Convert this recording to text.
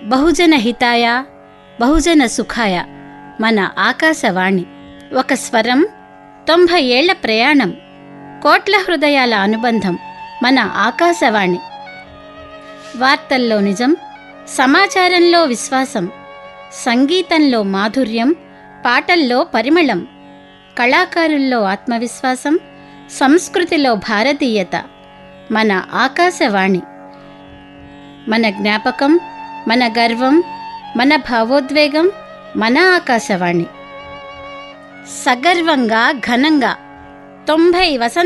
బహుజన హితాయ బహుజన సుఖాయ మన ఆకాశవాణి. ఒక స్వరం, 90 ఏళ్ల ప్రయాణం, కోట్ల హృదయాల అనుబంధం మన ఆకాశవాణి. వార్తల్లో నిజం, సమాచారంలో విశ్వాసం, సంగీతంలో మాధుర్యం, పాటల్లో పరిమళం, కళాకారుల్లో ఆత్మవిశ్వాసం, సంస్కృతిలో భారతీయత మన ఆకాశవాణి. మన జ్ఞాపకం, మన గర్వం, మన భావోద్వేగం మన ఆకాశవాణి. సగర్వంగా ఘనంగా 90 వసంత